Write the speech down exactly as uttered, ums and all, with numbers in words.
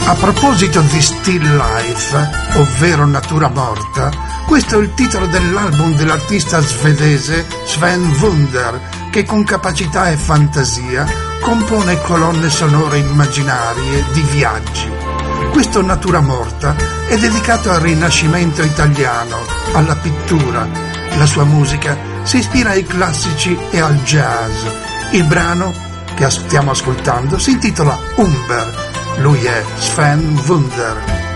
A proposito di still life, ovvero natura morta, questo è il titolo dell'album dell'artista svedese Sven Wunder, che con capacità e fantasia compone colonne sonore immaginarie di viaggi. Questo Natura morta è dedicato al Rinascimento italiano, alla pittura. La sua musica si ispira ai classici e al jazz. Il brano che stiamo ascoltando si intitola Umber. Lui è Sven Wunder.